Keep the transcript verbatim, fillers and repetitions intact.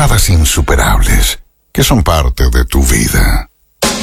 llamadas insuperables que son parte de tu vida.